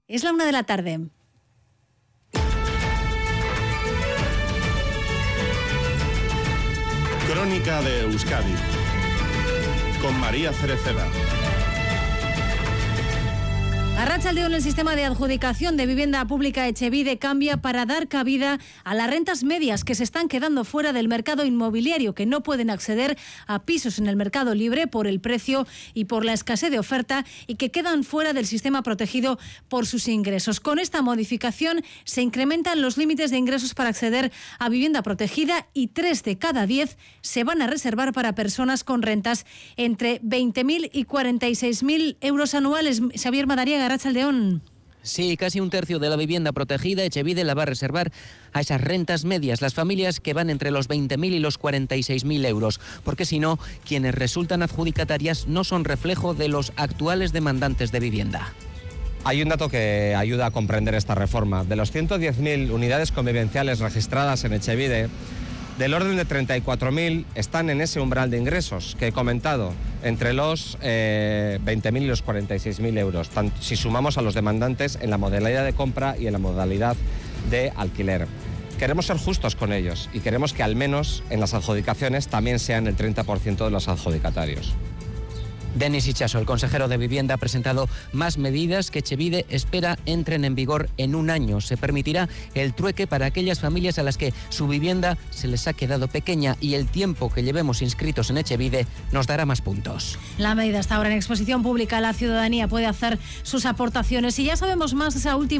Es la 1 de la tarde. Crónica de Euskadi con María Cereceda. Arratsaldeon, el sistema de adjudicación de vivienda pública Etxebide cambia para dar cabida a las rentas medias que se están quedando fuera del mercado inmobiliario, que no pueden acceder a pisos en el mercado libre por el precio y por la escasez de oferta y que quedan fuera del sistema protegido por sus ingresos. Con esta modificación se incrementan los límites de ingresos para acceder a vivienda protegida y 3 de cada 10 se van a reservar para personas con rentas entre 20.000 y 46.000 euros anuales. Xavier Madariaga, arratsaldeon. Sí, casi un tercio de la vivienda protegida Etxebide la va a reservar a esas rentas medias, las familias que van entre los 20.000 y los 46.000 euros, porque si no, quienes resultan adjudicatarias no son reflejo de los actuales demandantes de vivienda. Hay un dato que ayuda a comprender esta reforma. De los 110.000 unidades convivenciales registradas en Etxebide, del orden de 34.000 están en ese umbral de ingresos que he comentado, entre los 20.000 y los 46.000 euros, si sumamos a los demandantes en la modalidad de compra y en la modalidad de alquiler. Queremos ser justos con ellos y queremos que al menos en las adjudicaciones también sean el 30% de los adjudicatarios. Denis Itxaso, el consejero de Vivienda, ha presentado más medidas que Etxebide espera entren en vigor en un año. Se permitirá el trueque para aquellas familias a las que su vivienda se les ha quedado pequeña y el tiempo que llevemos inscritos en Etxebide nos dará más puntos. La medida está ahora en exposición pública. La ciudadanía puede hacer sus aportaciones y ya sabemos más esa última